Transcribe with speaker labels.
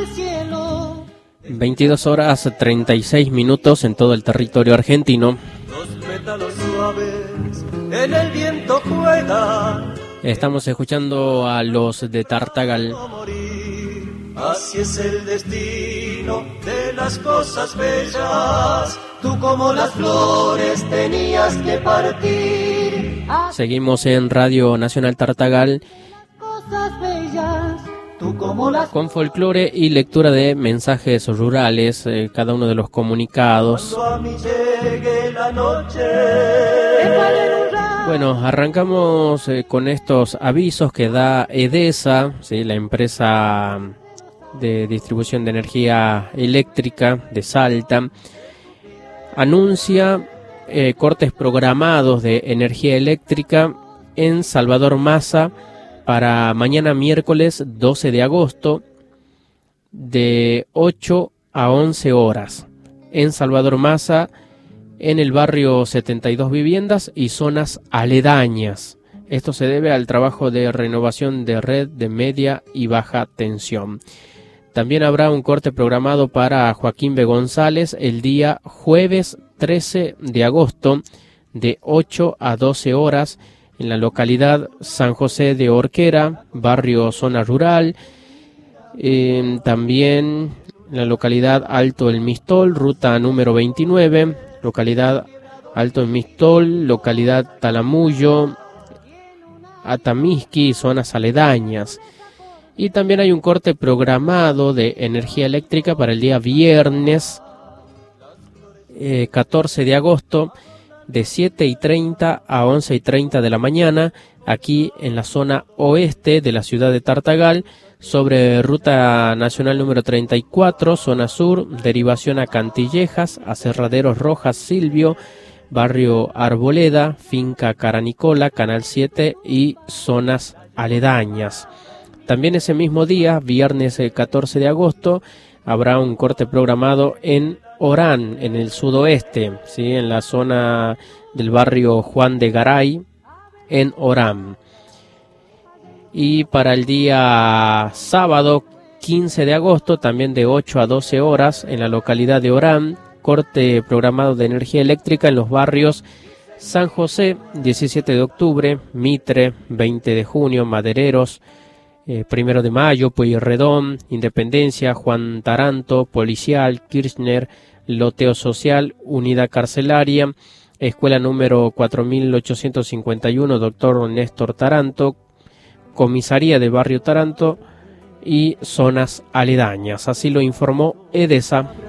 Speaker 1: 22 horas 36 minutos en todo el territorio argentino.
Speaker 2: Los pétalos suaves en el viento juegan.
Speaker 1: Estamos escuchando a los de Tartagal.
Speaker 2: Así es el destino de las cosas bellas. Tú como las flores tenías que partir.
Speaker 1: Seguimos en Radio Nacional Tartagal.
Speaker 2: Cosas bellas. Tú como las
Speaker 1: con folclore y lectura de mensajes rurales, cada uno de los comunicados.
Speaker 2: Cuando a mí llegue la noche.
Speaker 1: Bueno, arrancamos con estos avisos que da Edesa, ¿sí? La empresa de distribución de energía eléctrica de Salta. Anuncia cortes programados de energía eléctrica en Salvador Massa para mañana miércoles 12 de agosto de 8 a 11 horas. En Salvador Massa, en el barrio 72 viviendas y zonas aledañas. Esto se debe al trabajo de renovación de red de media y baja tensión. También habrá un corte programado para Joaquín B. González el día jueves 13 de agosto de 8 a 12 horas en la localidad San José de Orquera, barrio Zona Rural. También en la localidad Alto El Mistol, ruta número 29, localidad Alto El Mistol, localidad Talamullo, Atamisqui y zonas aledañas. Y también hay un corte programado de energía eléctrica para el día viernes 14 de agosto de 7:30 a 11:30 de la mañana, aquí en la zona oeste de la ciudad de Tartagal, sobre ruta nacional número 34, zona sur, derivación a Cantillejas, Aserraderos Rojas, Silvio, barrio Arboleda, finca Caranicola, Canal 7 y zonas aledañas. También ese mismo día, viernes 14 de agosto, habrá un corte programado en Orán, en el sudoeste, ¿sí? En la zona del barrio Juan de Garay, en Orán. Y para el día sábado 15 de agosto, también de 8 a 12 horas, en la localidad de Orán, corte programado de energía eléctrica en los barrios San José, 17 de octubre, Mitre, 20 de junio, Madereros, 1 de mayo, Pueyrredón, Independencia, Juan Taranto, Policial, Kirchner, Loteo Social, Unidad Carcelaria, Escuela número 4851, Doctor Néstor Taranto, Comisaría de Barrio Taranto y zonas aledañas. Así lo informó Edesa.